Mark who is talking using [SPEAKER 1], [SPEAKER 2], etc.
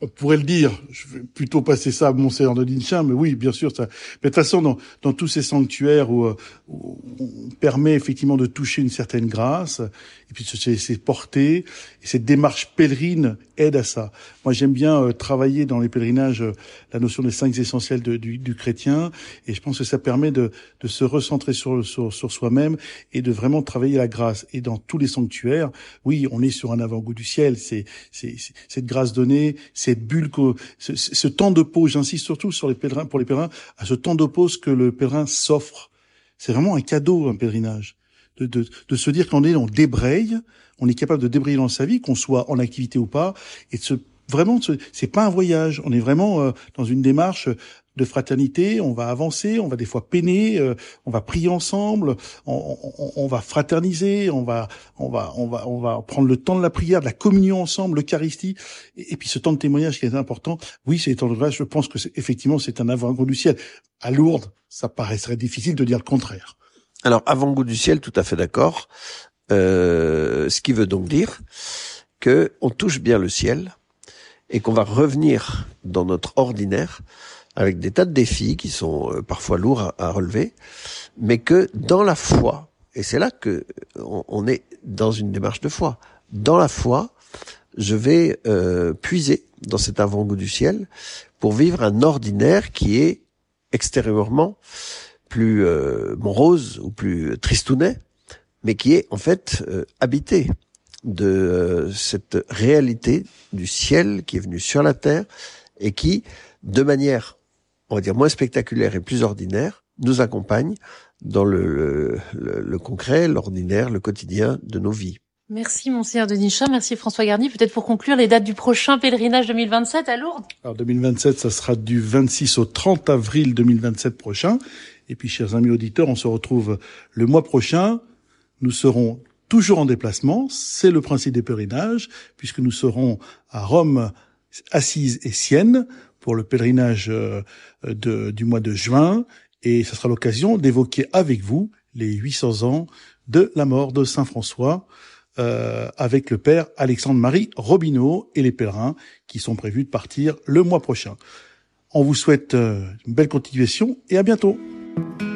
[SPEAKER 1] On pourrait le dire, je vais plutôt passer ça à Monseigneur de Linchin, mais oui, bien sûr, ça. Mais de toute façon, dans tous ces sanctuaires où on permet effectivement de toucher une certaine grâce, et puis c'est porté, et cette démarche pèlerine aide à ça. Moi, j'aime bien travailler dans les pèlerinages la notion des 5 essentiels du chrétien, et je pense que ça permet de se recentrer sur soi-même et de vraiment travailler la grâce. Et dans tous les sanctuaires, oui, on est sur un avant-goût du ciel. C'est cette grâce donnée, cette bulle, ce temps de pause. J'insiste surtout sur pour les pèlerins, à ce temps de pause que le pèlerin s'offre. C'est vraiment un cadeau, un pèlerinage. De se dire on débraye, on est capable de débrayer dans sa vie, qu'on soit en activité ou pas, et c'est pas un voyage. On est vraiment dans une démarche de fraternité. On va avancer, on va des fois peiner, on va prier ensemble, on va fraterniser, on va prendre le temps de la prière, de la communion ensemble, l'Eucharistie, et puis ce temps de témoignage qui est important. Oui, c'est temps de grâce. Je pense que effectivement c'est un avant-goût du ciel. À Lourdes, ça paraîtrait difficile de dire le contraire.
[SPEAKER 2] Alors, avant-goût du ciel, tout à fait d'accord. Ce qui veut donc dire que on touche bien le ciel et qu'on va revenir dans notre ordinaire avec des tas de défis qui sont parfois lourds à relever, mais que dans la foi, et c'est là que on est dans une démarche de foi, dans la foi, je vais puiser dans cet avant-goût du ciel pour vivre un ordinaire qui est extérieurement plus morose ou plus tristounet, mais qui est en fait habité de cette réalité du ciel qui est venu sur la terre et qui, de manière, on va dire, moins spectaculaire et plus ordinaire, nous accompagne dans le concret, l'ordinaire, le quotidien de nos vies.
[SPEAKER 3] Merci Monseigneur de Linchin, merci François Garnier. Peut-être pour conclure, les dates du prochain pèlerinage 2027 à Lourdes.
[SPEAKER 1] Alors 2027, ça sera du 26 au 30 avril 2027 prochain. Et puis, chers amis auditeurs, on se retrouve le mois prochain. Nous serons toujours en déplacement. C'est le principe des pèlerinages, puisque nous serons à Rome, Assise et Sienne pour le pèlerinage du mois de juin. Et ce sera l'occasion d'évoquer avec vous les 800 ans de la mort de Saint François, avec le père Alexandre-Marie Robineau et les pèlerins qui sont prévus de partir le mois prochain. On vous souhaite une belle continuation et à bientôt.